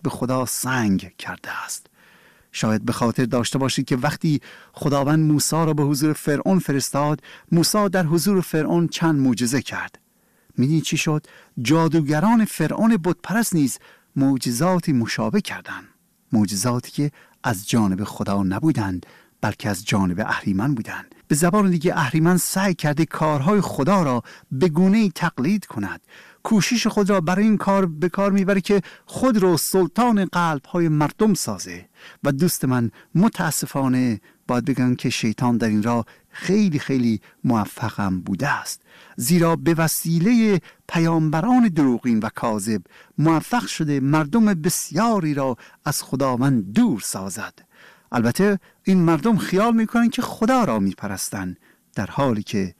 به خدا سنگ کرده است. شاید به خاطر داشته باشید که وقتی خداوند موسی را به حضور فرعون فرستاد، موسی در حضور فرعون چند معجزه کرد. می‌دونید چی شد؟ جادوگران فرعون بتپرست نیز معجزاتی مشابه کردند. معجزاتی که از جانب خدا نبودند، بلکه از جانب اهریمن بودند. به زبان دیگه اهریمن سعی کرده کارهای خدا را به گونه‌ای تقلید کند. کوشش خود را برای این کار به کار میبره که خود را سلطان قلب‌های مردم سازه. و دوست من، متاسفانه باید بگم که شیطان در این راه خیلی خیلی موفقم بوده است، زیرا به وسیله پیامبران دروغین و کاذب موفق شده مردم بسیاری را از خداوند دور سازد. البته این مردم خیال میکنن که خدا را میپرستن، در حالی که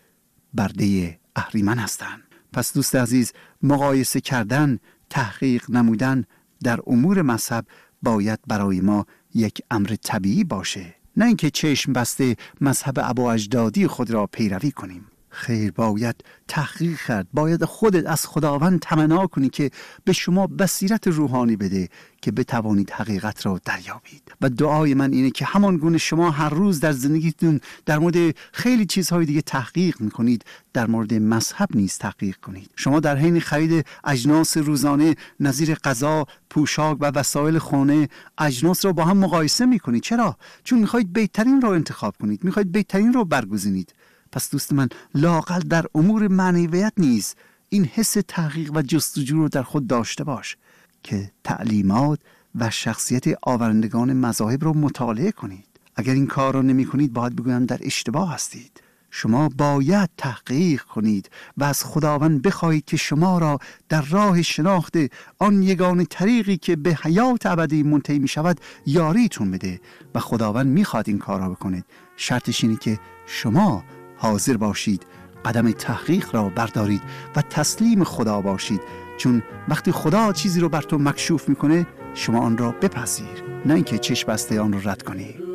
برده اهریمن هستند. پس دوست عزیز، مقایسه کردن، تحقیق نمودن در امور مذهب باید برای ما یک امر طبیعی باشه، نه اینکه چشم بسته مذهب ابواجدادی خود را پیروی کنیم. خیر، باید تحقیق کرد، باید خودت از خداوند تمنا کنی که به شما بصیرت روحانی بده که بتوانید حقیقت را دریابید. و دعای من اینه که همان گونه شما هر روز در زندگیتون در مورد خیلی چیزهای دیگه تحقیق میکنید، در مورد مذهب نیز تحقیق کنید. شما در حین خرید اجناس روزانه نظیر غذا، پوشاک و وسایل خانه، اجناس را با هم مقایسه میکنید. چرا؟ چون میخواید بهترین را انتخاب کنید، میخواید بهترین را برگزینید. پس دوست من، لااقل در امور معنویت نیز این حس تحقیق و جستجو رو در خود داشته باش که تعلیمات و شخصیت آورندگان مذاهب رو مطالعه کنید. اگر این کار رو نمی کنید، باید بگویم در اشتباه هستید. شما باید تحقیق کنید و از خداوند بخواهید که شما را در راه شناخت آن یگانه طریقی که به حیات ابدی منتهی می شود یاریتون بده. و خداوند میخواد این کار را بکنید. شرطش اینه که شما حاضر باشید قدم تحقیق را بردارید و تسلیم خدا باشید، چون وقتی خدا چیزی رو بر تو مکشوف میکنه، شما آن را بپذیر، نه اینکه چشم بسته آن را رد کنی.